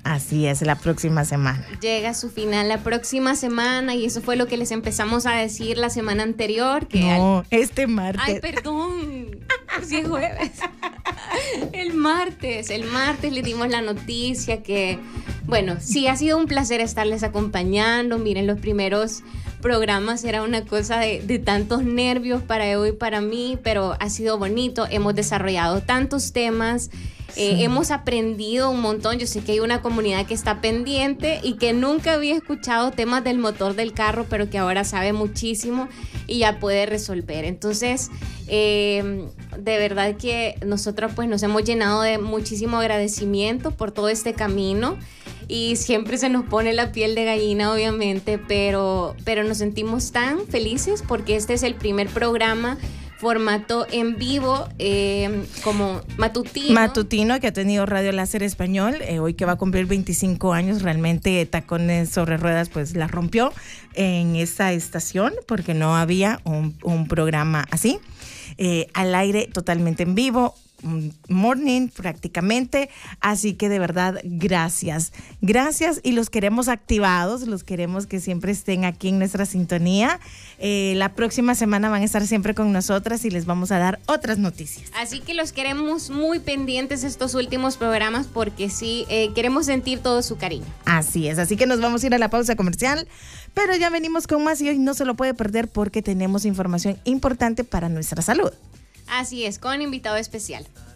Así es, la próxima semana. Llega a su final la próxima semana y eso fue lo que les empezamos a decir la semana anterior. Que este martes. Ay, perdón, si es jueves. El martes les dimos la noticia que, bueno, sí, ha sido un placer estarles acompañando. Miren, los primeros programas era una cosa de tantos nervios para Evo y para mí, pero ha sido bonito. Hemos desarrollado tantos temas. Sí. Hemos aprendido un montón. Yo sé que hay una comunidad que está pendiente y que nunca había escuchado temas del motor del carro, pero que ahora sabe muchísimo y ya puede resolver. Entonces, de verdad que nosotros pues nos hemos llenado de muchísimo agradecimiento por todo este camino y siempre se nos pone la piel de gallina, obviamente, pero nos sentimos tan felices porque este es el primer programa formato en vivo, como matutino que ha tenido Radio Láser Español, hoy que va a cumplir 25 años. Realmente Tacones sobre Ruedas pues la rompió en esa estación porque no había un programa así, al aire totalmente en vivo, morning prácticamente, así que de verdad gracias y los queremos activados, los queremos que siempre estén aquí en nuestra sintonía. La próxima semana van a estar siempre con nosotras y les vamos a dar otras noticias, así que los queremos muy pendientes estos últimos programas porque sí, queremos sentir todo su cariño. Así es, así que nos vamos a ir a la pausa comercial, pero ya venimos con más y hoy no se lo puede perder porque tenemos información importante para nuestra salud. Así es, con invitado especial.